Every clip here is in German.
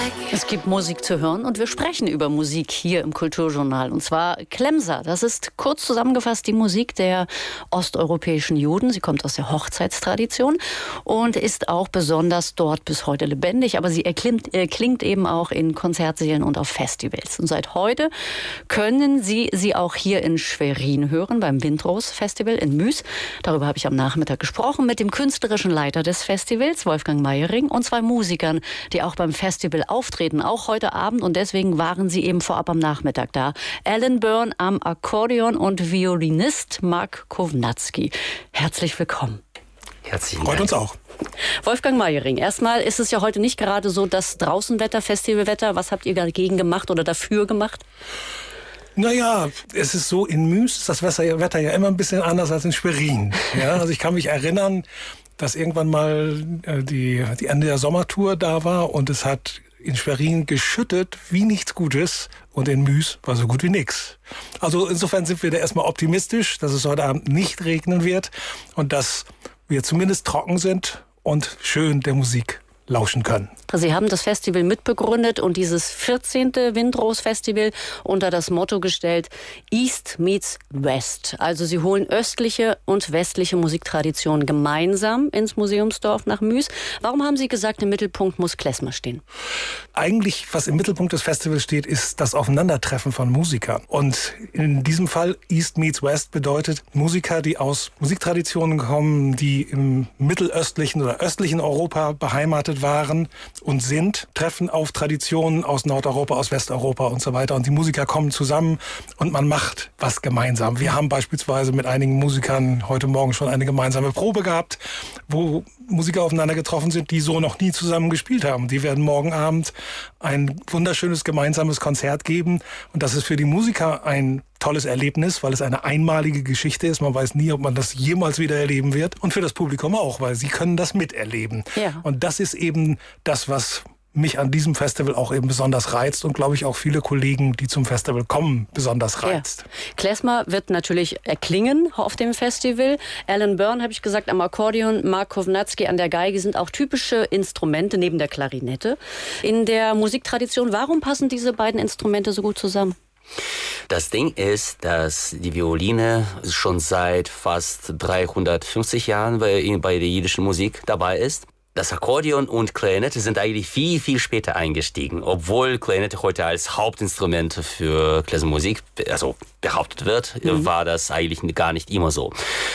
Es gibt Musik zu hören und wir sprechen über Musik hier im Kulturjournal. Und zwar Klemsa. Das ist kurz zusammengefasst die Musik der osteuropäischen Juden. Sie kommt aus der Hochzeitstradition und ist auch besonders dort bis heute lebendig. Aber sie klingt eben auch in Konzertsälen und auf Festivals. Und seit heute können Sie auch hier in Schwerin hören, beim Windrose Festival in Müs. Darüber habe ich am Nachmittag gesprochen mit dem künstlerischen Leiter des Festivals, Wolfgang Meyering, und zwei Musikern, die auch beim Festival auftreten, auch heute Abend, und deswegen waren sie eben vorab am Nachmittag da. Alan Byrne am Akkordeon und Violinist Mark Kovnatski. Herzlich willkommen. Herzlichen Dank. Freut uns auch. Wolfgang Meyering, erstmal ist es ja heute nicht gerade so das Draußenwetter, Festivalwetter. Was habt ihr dagegen gemacht oder dafür gemacht? Naja, es ist so, in Müs ist das Wetter ja immer ein bisschen anders als in Schwerin. Ja, also ich kann mich erinnern, dass irgendwann mal die Ende der Sommertour da war und es hat in Schwerin geschüttet wie nichts Gutes und in Müs war so gut wie nichts. Also insofern sind wir da erstmal optimistisch, dass es heute Abend nicht regnen wird und dass wir zumindest trocken sind und schön der Musik lauschen können. Sie haben das Festival mitbegründet und dieses 14. Windrose Festival unter das Motto gestellt, East meets West. Also Sie holen östliche und westliche Musiktraditionen gemeinsam ins Museumsdorf nach Müs. Warum haben Sie gesagt, im Mittelpunkt muss Klezmer stehen? Eigentlich, was im Mittelpunkt des Festivals steht, ist das Aufeinandertreffen von Musikern. Und in diesem Fall East meets West bedeutet Musiker, die aus Musiktraditionen kommen, die im mittelöstlichen oder östlichen Europa beheimatet waren und sind, treffen auf Traditionen aus Nordeuropa, aus Westeuropa und so weiter. Und die Musiker kommen zusammen und man macht was gemeinsam. Wir haben beispielsweise mit einigen Musikern heute Morgen schon eine gemeinsame Probe gehabt, wo Musiker aufeinander getroffen sind, die so noch nie zusammen gespielt haben. Die werden morgen Abend ein wunderschönes gemeinsames Konzert geben. Und das ist für die Musiker ein tolles Erlebnis, weil es eine einmalige Geschichte ist. Man weiß nie, ob man das jemals wieder erleben wird. Und für das Publikum auch, weil sie können das miterleben. Ja. Und das ist eben das, was mich an diesem Festival auch eben besonders reizt und, glaube ich, auch viele Kollegen, die zum Festival kommen, besonders reizt. Ja. Klezmer wird natürlich erklingen auf dem Festival. Alan Byrne, habe ich gesagt, am Akkordeon, Mark Kovnatski an der Geige sind auch typische Instrumente neben der Klarinette in der Musiktradition. Warum passen diese beiden Instrumente so gut zusammen? Das Ding ist, dass die Violine schon seit fast 350 Jahren bei der jiddischen Musik dabei ist. Das Akkordeon und Klarinette sind eigentlich viel, viel später eingestiegen, obwohl Klarinette heute als Hauptinstrument für Klezmermusik behauptet wird, war das eigentlich gar nicht immer so.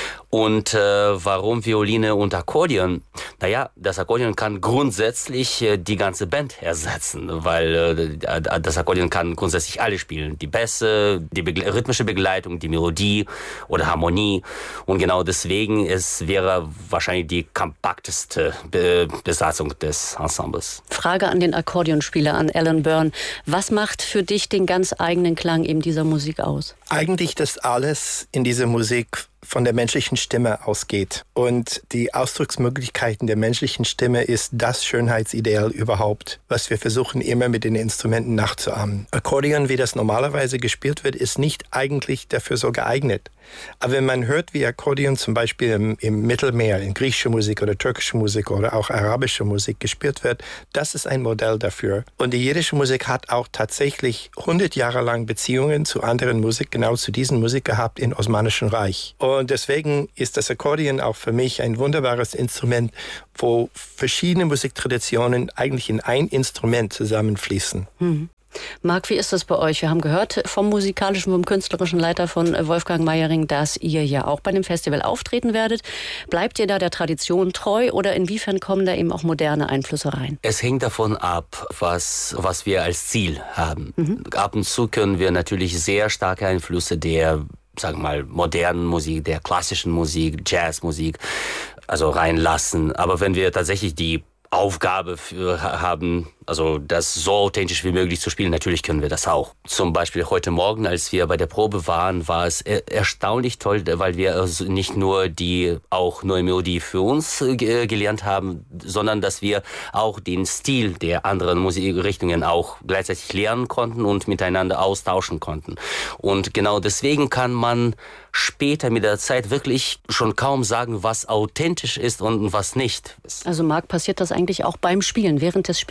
Und warum Violine und Akkordeon? Naja, das Akkordeon kann grundsätzlich die ganze Band ersetzen, weil das Akkordeon kann grundsätzlich alle spielen. Die Bässe, die rhythmische Begleitung, die Melodie oder Harmonie. Und genau deswegen, es wäre wahrscheinlich die kompakteste Besatzung des Ensembles. Frage an den Akkordeonspieler, an Alan Byrne. Was macht für dich den ganz eigenen Klang eben dieser Musik aus? Eigentlich, dass alles in dieser Musik von der menschlichen Stimme ausgeht. Und die Ausdrucksmöglichkeiten der menschlichen Stimme ist das Schönheitsideal überhaupt, was wir versuchen immer mit den Instrumenten nachzuahmen. Akkordeon, wie das normalerweise gespielt wird, ist nicht eigentlich dafür so geeignet. Aber wenn man hört, wie Akkordeon zum Beispiel im Mittelmeer, in griechischer Musik oder türkischer Musik oder auch arabischer Musik gespielt wird, das ist ein Modell dafür. Und die jiddische Musik hat auch tatsächlich 100 Jahre lang Beziehungen zu anderen Musik, genau zu diesen Musik gehabt im Osmanischen Reich. Und deswegen ist das Akkordeon auch für mich ein wunderbares Instrument, wo verschiedene Musiktraditionen eigentlich in ein Instrument zusammenfließen. Marc, wie ist das bei euch? Wir haben gehört vom künstlerischen Leiter von Wolfgang Meyering, dass ihr ja auch bei dem Festival auftreten werdet. Bleibt ihr da der Tradition treu oder inwiefern kommen da eben auch moderne Einflüsse rein? Es hängt davon ab, was wir als Ziel haben. Ab und zu können wir natürlich sehr starke Einflüsse der, sagen wir mal, modernen Musik, der klassischen Musik, Jazzmusik, also reinlassen. Aber wenn wir tatsächlich die Aufgabe haben, also das so authentisch wie möglich zu spielen, natürlich können wir das auch. Zum Beispiel heute Morgen, als wir bei der Probe waren, war es erstaunlich toll, weil wir also nicht nur die auch neue Melodie für uns gelernt haben, sondern dass wir auch den Stil der anderen Musikrichtungen auch gleichzeitig lernen konnten und miteinander austauschen konnten. Und genau deswegen kann man später mit der Zeit wirklich schon kaum sagen, was authentisch ist und was nicht. Also Marc, passiert das eigentlich auch beim Spielen, während des Spielens, ne? Ja.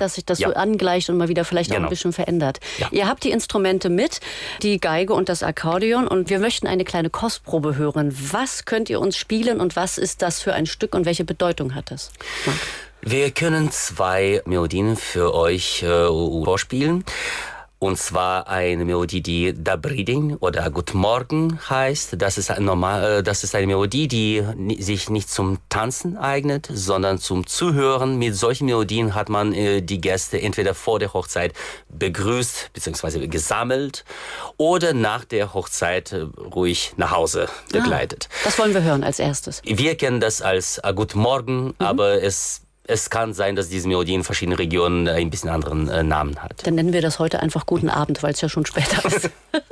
dass sich das so angleicht und mal wieder vielleicht auch ein bisschen verändert. Ja. Ihr habt die Instrumente mit, die Geige und das Akkordeon, und wir möchten eine kleine Kostprobe hören. Was könnt ihr uns spielen und was ist das für ein Stück und welche Bedeutung hat es? Marc? Wir können 2 Melodien für euch vorspielen. Und zwar eine Melodie, die Dobry den oder Guten Morgen heißt. Das ist eine Melodie, die sich nicht zum Tanzen eignet, sondern zum Zuhören. Mit solchen Melodien hat man die Gäste entweder vor der Hochzeit begrüßt bzw. gesammelt oder nach der Hochzeit ruhig nach Hause begleitet. Das wollen wir hören als erstes. Wir kennen das als Guten Morgen, aber es kann sein, dass diese Melodie in verschiedenen Regionen ein bisschen anderen Namen hat. Dann nennen wir das heute einfach Guten Abend, weil es ja schon später ist.